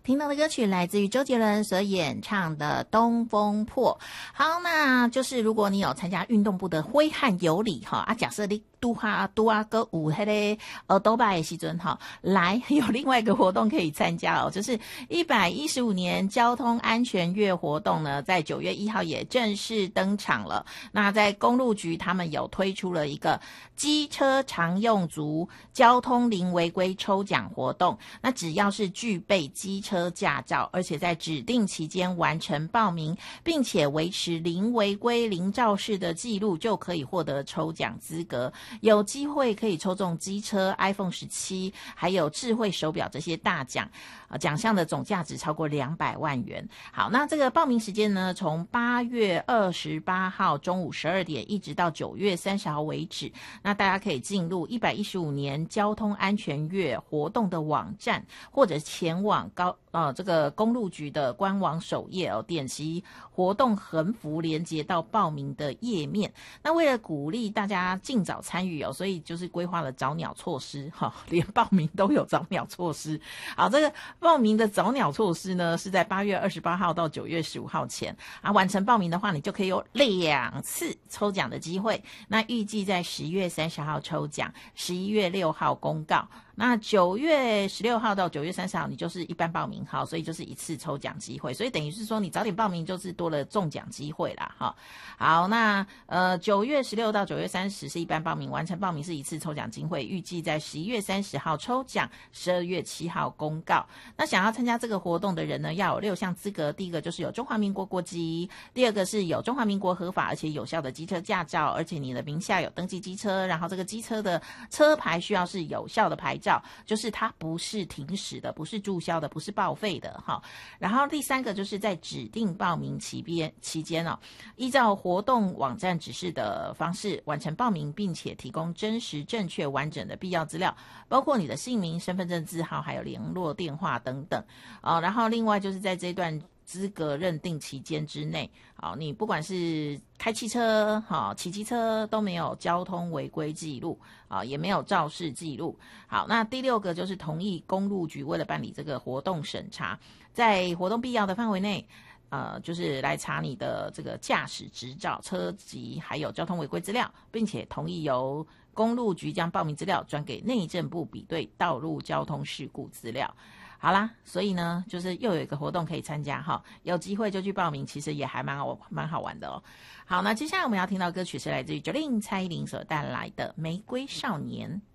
听到的歌曲来自于周杰伦所演唱的《东风破》。好，那就是如果你有参加运动部的挥汗有礼哈假设你拄啊个有迄个多巴的时阵哈，来有另外一个活动可以参加就是115年交通安全月活动呢，在9月1号也正式登场了。那在公路局他们有推出了一个机车常用族交通零违规抽奖活动，那只要是具备机车驾照，而且在指定期间完成报名，并且维持零违规零肇事的记录，就可以获得抽奖资格，有机会可以抽中机车 iPhone 17还有智慧手表这些大奖，奖项的总价值超过200万元。好，那这个报名时间呢，从8月28号中午12点一直到9月30号为止。那大家可以进入115年交通安全月活动的网站，或者前往这个公路局的官网首页点击活动横幅连接到报名的页面。那为了鼓励大家尽早参与所以就是规划了早鸟措施连报名都有早鸟措施。好，这个报名的早鸟措施呢，是在8月28号到9月15号前完成报名的话，你就可以有2次抽奖的机会。那预计在10月30号抽奖，11月6号公告。那9月16号到9月30号你就是一般报名，好，所以就是一次抽奖机会，所以等于是说你早点报名就是多了中奖机会啦。好，那9月16到9月30是一般报名，完成报名是一次抽奖机会，预计在11月30号抽奖，12月7号公告。那想要参加这个活动的人呢，要有6项资格，第一个就是有中华民国国籍，第二个是有中华民国合法而且有效的机车驾照，而且你的名下有登记机车，然后这个机车的车牌需要是有效的牌照，就是它不是停驶的，不是注销的，不是报废的然后第三个就是在指定报名期间依照活动网站指示的方式完成报名，并且提供真实正确完整的必要资料，包括你的姓名、身份证字号还有联络电话等等然后另外就是在这段资格认定期间之内你不管是开汽车骑机车都没有交通违规记录也没有肇事记录。好，那第6个就是同意公路局为了办理这个活动审查，在活动必要的范围内就是来查你的这个驾驶执照、车籍还有交通违规资料，并且同意由公路局将报名资料转给内政部比对道路交通事故资料。好啦，所以呢就是又有一个活动可以参加有机会就去报名，其实也还蛮好玩的好，那接下来我们要听到歌曲是来自于 Jolin 蔡依林所带来的《玫瑰少年》。